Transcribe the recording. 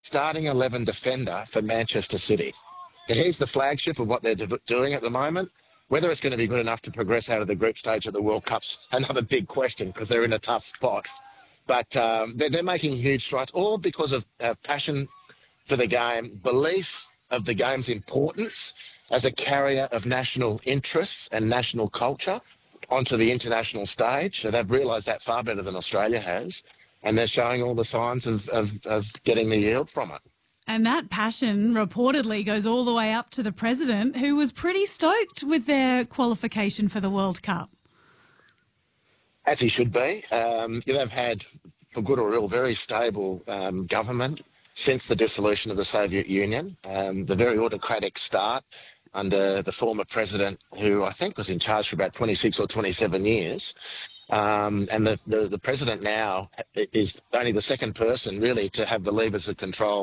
starting 11 defender for Manchester City. And he's the flagship of what they're doing at the moment. Whether it's going to be good enough to progress out of the group stage of the World Cup's another big question because they're in a tough spot. But they're making huge strides, all because of passion for the game, belief of the game's importance as a carrier of national interests and national culture onto the international stage. So they've realised that far better than Australia has, and they're showing all the signs of getting the yield from it. And that passion reportedly goes all the way up to the president, who was pretty stoked with their qualification for the World Cup. As he should be. They've had, for good or ill, very stable government since the dissolution of the Soviet Union. The very autocratic start under the former president, who I think was in charge for about 26 or 27 years. And the president now is only the second person, really, to have the levers of control